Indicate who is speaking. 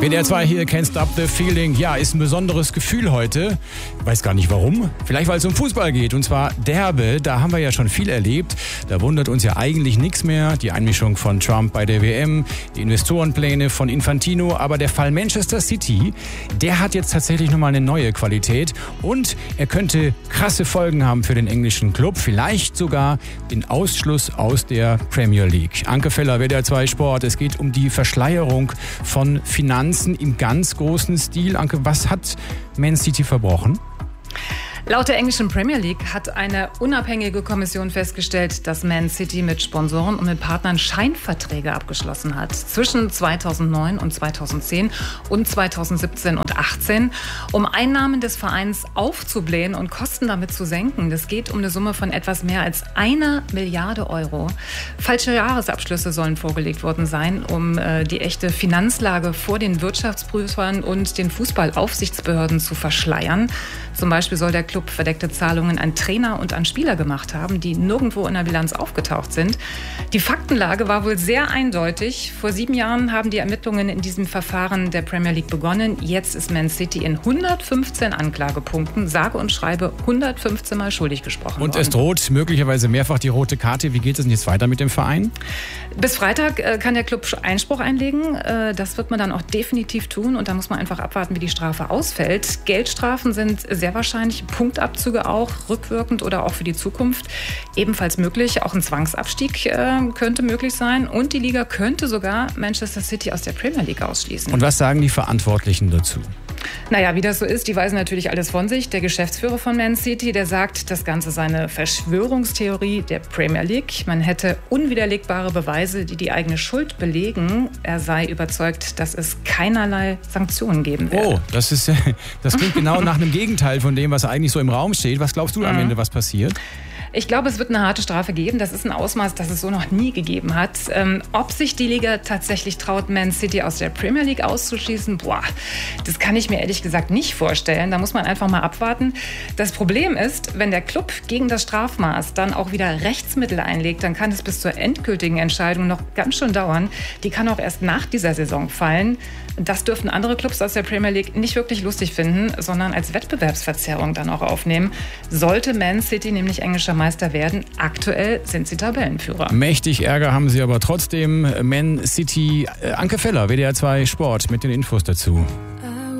Speaker 1: WDR 2 hier, Can't Stop the Feeling. Ja, ist ein besonderes Gefühl heute. Weiß gar nicht warum. Vielleicht, weil es um Fußball geht. Und zwar derbe. Da haben wir ja schon viel erlebt. Da wundert uns ja eigentlich nichts mehr. Die Einmischung von Trump bei der WM, die Investorenpläne von Infantino. Aber der Fall Manchester City, der hat jetzt tatsächlich nochmal eine neue Qualität. Und er könnte krasse Folgen haben für den englischen Club. Vielleicht sogar den Ausschluss aus der Premier League. Anke Feller, WDR 2 Sport. Es geht um die Verschleierung von Finanzen im ganz großen Stil. Anke, was hat Man City verbrochen?
Speaker 2: Laut der englischen Premier League hat eine unabhängige Kommission festgestellt, dass Man City mit Sponsoren und mit Partnern Scheinverträge abgeschlossen hat. Zwischen 2009 und 2010 und 2017 und 2018, um Einnahmen des Vereins aufzublähen und Kosten damit zu senken. Das geht um eine Summe von etwas mehr als 1 Milliarde Euro. Falsche Jahresabschlüsse sollen vorgelegt worden sein, um die echte Finanzlage vor den Wirtschaftsprüfern und den Fußballaufsichtsbehörden zu verschleiern. Zum Beispiel soll der Club verdeckte Zahlungen an Trainer und an Spieler gemacht haben, die nirgendwo in der Bilanz aufgetaucht sind. Die Faktenlage war wohl sehr eindeutig. Vor 7 Jahren haben die Ermittlungen in diesem Verfahren der Premier League begonnen. Jetzt ist Man City in 115 Anklagepunkten, sage und schreibe 115 Mal schuldig gesprochen worden.
Speaker 1: Und es droht möglicherweise mehrfach die rote Karte. Wie geht es denn jetzt weiter mit dem Verein?
Speaker 2: Bis Freitag kann der Club Einspruch einlegen. Das wird man dann auch definitiv tun. Und da muss man einfach abwarten, wie die Strafe ausfällt. Geldstrafen sind sehr wahrscheinlich, Punktabzüge auch, rückwirkend oder auch für die Zukunft ebenfalls möglich. Auch ein Zwangsabstieg könnte möglich sein. Und die Liga könnte sogar Manchester City aus der Premier League ausschließen.
Speaker 1: Und was sagen die Verantwortlichen dazu?
Speaker 2: Naja, wie das so ist, die weisen natürlich alles von sich. Der Geschäftsführer von Man City, der sagt, das Ganze sei eine Verschwörungstheorie der Premier League. Man hätte unwiderlegbare Beweise, die die eigene Schuld belegen. Er sei überzeugt, dass es keinerlei Sanktionen geben werde.
Speaker 1: Oh, das klingt genau nach einem Gegenteil von dem, was eigentlich so im Raum steht. Was glaubst du am Ende, was passiert?
Speaker 2: Ich glaube, es wird eine harte Strafe geben. Das ist ein Ausmaß, das es so noch nie gegeben hat. Ob sich die Liga tatsächlich traut, Man City aus der Premier League auszuschließen, das kann ich mir ehrlich gesagt nicht vorstellen. Da muss man einfach mal abwarten. Das Problem ist, wenn der Club gegen das Strafmaß dann auch wieder Rechtsmittel einlegt, dann kann es bis zur endgültigen Entscheidung noch ganz schön dauern. Die kann auch erst nach dieser Saison fallen. Das dürften andere Clubs aus der Premier League nicht wirklich lustig finden, sondern als Wettbewerbsverzerrung dann auch aufnehmen. Sollte Man City nämlich englischer Meister werden, aktuell sind sie Tabellenführer.
Speaker 1: Mächtig Ärger haben sie aber trotzdem. Man City, Anke Feller, WDR 2 Sport mit den Infos dazu.